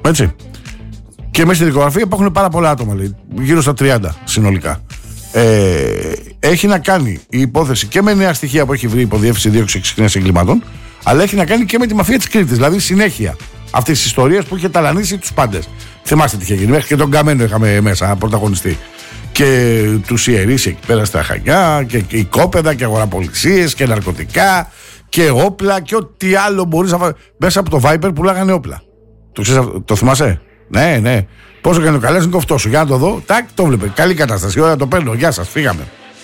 Έτσι. Και μέσα στη δικογραφία υπάρχουν πάρα πολλά άτομα, λέει, γύρω στα 30 συνολικά. Έχει να κάνει η υπόθεση και με νέα στοιχεία που έχει βρει η υποδιεύθυνση δίωξη εξυχνίας εγκλημάτων, αλλά έχει να κάνει και με τη μαφία της Κρήτης. Δηλαδή συνέχεια αυτής της ιστορίας που είχε ταλανίσει τους πάντες. Θυμάστε τι είχε γίνει. Μέχρι και τον Καμένο είχαμε μέσα πρωταγωνιστή. Και τους ιερείς εκεί πέρα στα Χανιά, και οικόπεδα και αγοραπολισίες και ναρκωτικά και όπλα και ό,τι άλλο μπορείς να φας. Μέσα από το Viper πουλάγανε όπλα. Το θυμάσαι? Ναι. Πόσο κάνει ο καλές είναι κοφτό σου. Για να το δω. Τάκ, το βλέπε. Καλή κατάσταση. Ωραία, το παίρνω. Γεια σας, φύγαμε.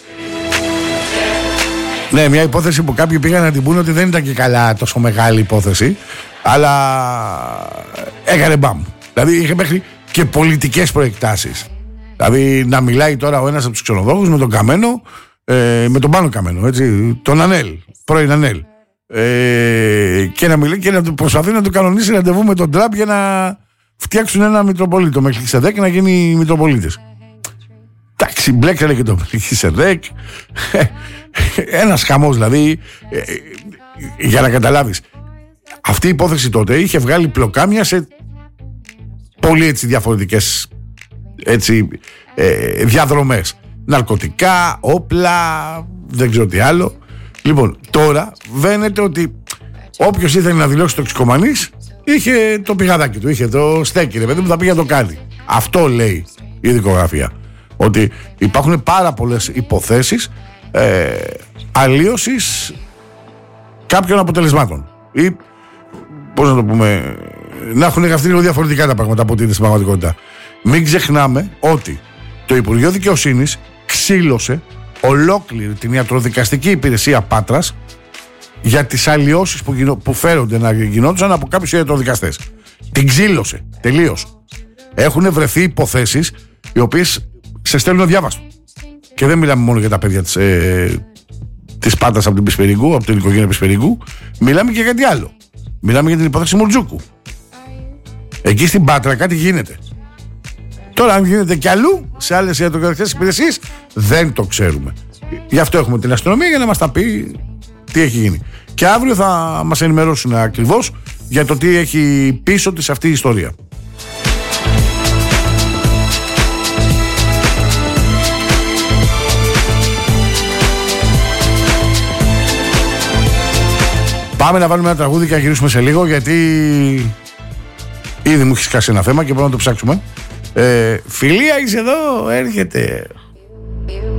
Ναι, μια υπόθεση που κάποιοι πήγαν να την πούνε ότι δεν ήταν και καλά τόσο μεγάλη υπόθεση, αλλά έκανε μπαμ. Δηλαδή είχε μέχρι και πολιτικές προεκτάσεις. Δηλαδή να μιλάει τώρα ο ένας από τους ξενοδόχους με τον Καμένο, με τον Πάνο Καμένο, έτσι, τον Ανέλ, πρώην Ανέλ. Και να μιλάει και να προσπαθεί να του κανονίσει ραντεβού με τον Τραμπ για να φτιάξουν ένα Μητροπολίτο με Μελχισεδέκ να γίνει Μητροπολίτης. Εντάξει, μπλέξανε και το Μελχισεδέκ. Ένας χαμός, δηλαδή, για να καταλάβεις. Αυτή η υπόθεση τότε είχε βγάλει πλοκάμια σε πολύ έτσι διαφορετικές διαδρομές. Ναρκωτικά, όπλα, δεν ξέρω τι άλλο. Λοιπόν, τώρα βαίνεται ότι όποιος ήθελε να δηλώσει τοξικομανής είχε το πηγαδάκι του, είχε το στέκι, ρε παιδί μου, θα πήγε να το κάνει. Αυτό λέει η δικογραφία. Ότι υπάρχουν πάρα πολλές υποθέσεις αλλίωσης κάποιων αποτελεσμάτων. Ή, πώς να το πούμε, να έχουν γραφτεί λίγο διαφορετικά τα πράγματα από ό,τι είναι στην πραγματικότητα. Μην ξεχνάμε ότι το Υπουργείο Δικαιοσύνης ξύλωσε ολόκληρη την ιατροδικαστική υπηρεσία Πάτρας για τις αλλοιώσεις που φέρονται να γινόντουσαν από κάποιους ιατροδικαστές. Την ξύλωσε τελείως. Έχουν βρεθεί υποθέσεις οι οποίες σε στέλνουν αδιάβαστο. Και δεν μιλάμε μόνο για τα παιδιά της Πάτρας από την Πισπεριγκού, από την οικογένεια Πισπεριγκού. Μιλάμε και για κάτι άλλο. Μιλάμε για την υπόθεση Μουρτζούκου. Εκεί στην Πάτρα κάτι γίνεται. Τώρα, αν γίνεται κι αλλού, σε άλλες ιατροδικαστικές υπηρεσίες, δεν το ξέρουμε. Γι' αυτό έχουμε την αστυνομία για να μας τα πει τι έχει γίνει. Και αύριο θα μας ενημερώσουν ακριβώς για το τι έχει πίσω της αυτή η ιστορία. Πάμε να βάλουμε ένα τραγούδι και να γυρίσουμε σε λίγο, γιατί ήδη μου έχει σκάσει ένα θέμα και πρέπει να το ψάξουμε. Φιλία, είσαι εδώ, έρχεται.